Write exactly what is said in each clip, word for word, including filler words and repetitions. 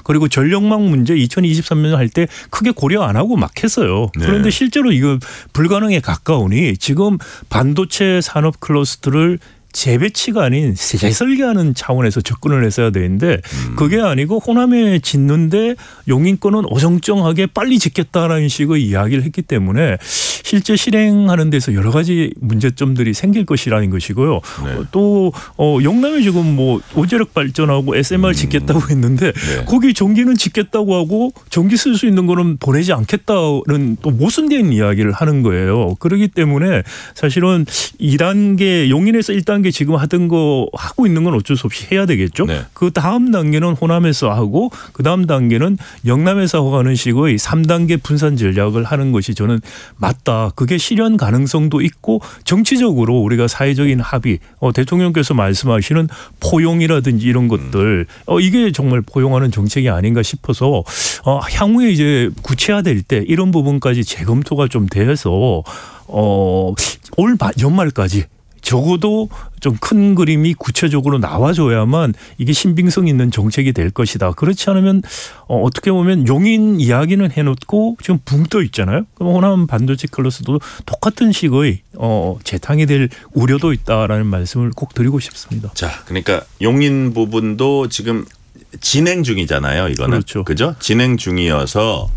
그리고 전력망 문제 이천이십삼 년 할 때 크게 고려 안 하고 막 했어요. 네. 그런데 실제로 이거 불가능에 가까우니 지금 반도체 산업 클러스터를 재배치가 아닌 재설계하는 차원에서 접근을 했어야 되는데 음. 그게 아니고 호남에 짓는데 용인권은 어정쩡하게 빨리 짓겠다라는 식의 이야기를 했기 때문에 실제 실행하는 데서 여러 가지 문제점들이 생길 것이라는 것이고요. 네. 또 어, 영남에 지금 뭐 오제력 발전하고 에스엠알 음. 짓겠다고 했는데 네. 거기 전기는 짓겠다고 하고 전기 쓸 수 있는 거는 보내지 않겠다는 또 모순된 이야기를 하는 거예요. 그렇기 때문에 사실은 이 단계 용인에서 일 단계 지금 하던 거 하고 있는 건 어쩔 수 없이 해야 되겠죠. 네. 그 다음 단계는 호남에서 하고 그 다음 단계는 영남에서 하는 식의 삼 단계 분산 전략을 하는 것이 저는 맞다. 그게 실현 가능성도 있고 정치적으로 우리가 사회적인 합의 어, 대통령께서 말씀하시는 포용이라든지 이런 것들 어, 이게 정말 포용하는 정책이 아닌가 싶어서 어, 향후에 이제 구체화될 때 이런 부분까지 재검토가 좀 돼서 어, 올 연말까지 적어도 좀 큰 그림이 구체적으로 나와줘야만 이게 신빙성 있는 정책이 될 것이다. 그렇지 않으면 어, 어떻게 보면 용인 이야기는 해놓고 지금 붕 떠 있잖아요. 그럼 호남 반도체 클러스도 똑같은 식의 어, 재탕이 될 우려도 있다라는 말씀을 꼭 드리고 싶습니다. 자, 그러니까 용인 부분도 지금 진행 중이잖아요. 이거는. 그렇죠. 그죠? 진행 중이어서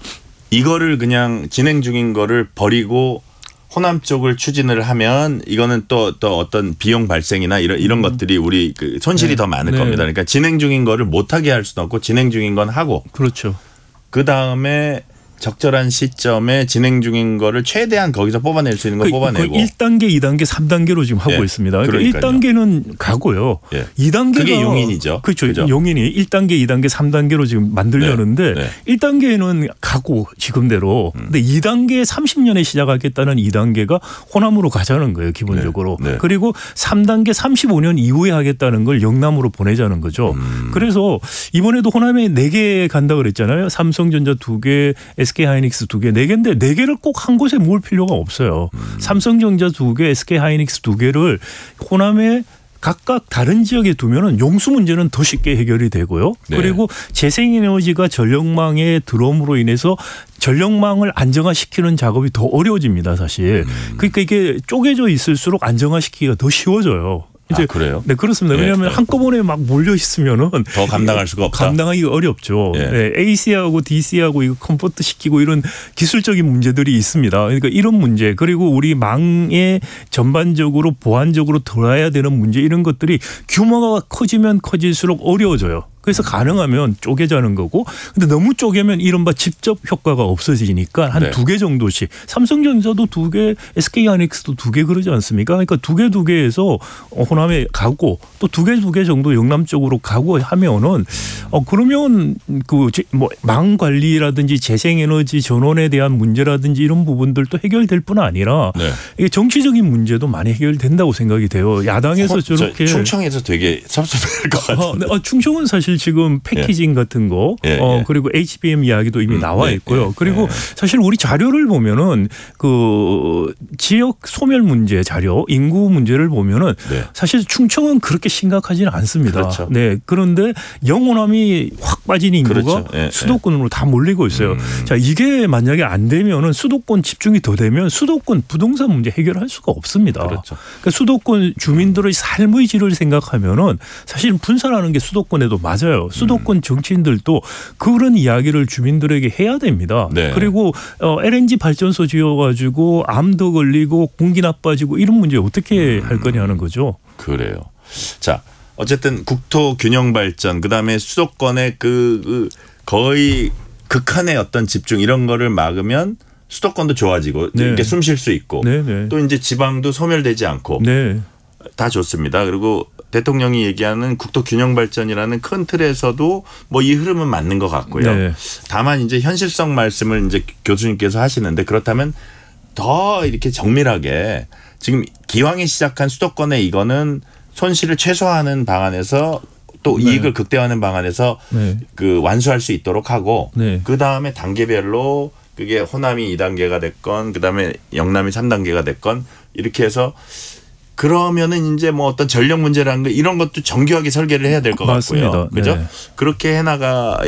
이거를 그냥 진행 중인 거를 버리고 호남 쪽을 추진을 하면 이거는 또, 또 어떤 비용 발생이나 이런, 이런 음. 것들이 우리 그 손실이 네. 더 많을 네. 겁니다. 그러니까 진행 중인 거를 못하게 할 수는 없고 진행 중인 건 하고. 그렇죠. 그 다음에 적절한 시점에 진행 중인 거를 최대한 거기서 뽑아낼 수 있는 거 그, 뽑아내고. 그 일 단계, 이 단계, 삼 단계로 지금 하고 예. 있습니다. 그러니까 그러니까요. 일 단계는 가고요. 예. 이 단계가 그게 용인이죠. 그렇죠. 그죠? 용인이 일 단계, 이 단계, 삼 단계로 지금 만들려는데 네. 네. 일 단계는 가고 지금대로. 음. 근데 이 단계 삼십 년에 시작하겠다는 이 단계가 호남으로 가자는 거예요. 기본적으로. 네. 네. 그리고 삼 단계 삼십오 년 이후에 하겠다는 걸 영남으로 보내자는 거죠. 음. 그래서 이번에도 호남에 네 개 간다 그랬잖아요. 삼성전자 두 개, 에스케이하이닉스 두 개. 네 개인데 네 개를 꼭 한 곳에 모을 필요가 없어요. 음. 삼성전자 두 개, 에스케이하이닉스 두 개를 호남에 각각 다른 지역에 두면은 용수 문제는 더 쉽게 해결이 되고요. 네. 그리고 재생에너지가 전력망에 들어옴으로 인해서 전력망을 안정화시키는 작업이 더 어려워집니다, 사실. 음. 그러니까 이게 쪼개져 있을수록 안정화시키기가 더 쉬워져요. 이제 아, 그래요? 네, 그렇습니다. 예, 왜냐하면 예. 한꺼번에 막 몰려 있으면은 더 감당할 수가 없다. 감당하기 어렵죠. 예. 네, 에이씨하고 디씨하고 이거 컴포트 시키고 이런 기술적인 문제들이 있습니다. 그러니까 이런 문제 그리고 우리 망에 전반적으로 보안적으로 들어야 되는 문제 이런 것들이 규모가 커지면 커질수록 어려워져요. 그래서 가능하면 쪼개자는 거고 근데 너무 쪼개면 이른바 직접 효과가 없어지니까 한 두 개 네. 정도씩 삼성전자도 두 개 에스케이하이닉스도 두 개 그러지 않습니까? 그러니까 두 개 두 개에서 호남에 가고 또 두 개 두 개 정도 영남 쪽으로 가고 하면은 어 그러면 그 뭐 망 관리라든지 재생에너지 전원에 대한 문제라든지 이런 부분들도 해결될 뿐 아니라 네. 이게 정치적인 문제도 많이 해결된다고 생각이 돼요. 야당에서 어, 저렇게 충청에서 되게 섭섭할 것 같아요. 어, 네. 어, 충청은 사실 지금 패키징 예. 같은 거 예, 어, 예. 그리고 에이치비엠 이야기도 이미 음, 나와 예, 있고요. 예, 그리고 예. 사실 우리 자료를 보면은 그 지역 소멸 문제 자료, 인구 문제를 보면은 네. 사실 충청은 그렇게 심각하지는 않습니다. 그렇죠. 네. 그런데 영호남이 확 빠진 인구가 그렇죠. 예, 수도권으로 예. 다 몰리고 있어요. 음. 자, 이게 만약에 안 되면은 수도권 집중이 더 되면 수도권 부동산 문제 해결할 수가 없습니다. 그렇죠. 그러니까 수도권 주민들의 삶의 질을 생각하면은 사실 분산하는 게 수도권에도 맞아요. 수도권 음. 정치인들도 그런 이야기를 주민들에게 해야 됩니다. 네. 그리고 엘엔지 발전소 지어가지고 암도 걸리고 공기 나빠지고 이런 문제 어떻게 음. 할 거냐는 거죠. 그래요. 자, 어쨌든 국토 균형 발전 그다음에 수도권의 그, 그 거의 극한의 어떤 집중 이런 거를 막으면 수도권도 좋아지고 네. 이렇게 숨 쉴 수 있고 네, 네. 또 이제 지방도 소멸되지 않고 네. 다 좋습니다. 그리고 대통령이 얘기하는 국토 균형 발전이라는 큰 틀에서도 뭐 이 흐름은 맞는 것 같고요. 네. 다만 이제 현실성 말씀을 이제 교수님께서 하시는데 그렇다면 더 이렇게 정밀하게 지금 기왕에 시작한 수도권의 이거는 손실을 최소화하는 방안에서 또 네. 이익을 극대화하는 방안에서 네. 그 완수할 수 있도록 하고 네. 그 다음에 단계별로 그게 호남이 이 단계가 됐건 그 다음에 영남이 삼 단계가 됐건 이렇게 해서 그러면은 이제 뭐 어떤 전력 문제라는 거 이런 것도 정교하게 설계를 해야 될 것 같고요. 맞습니다. 그죠? 네. 그렇게 해나가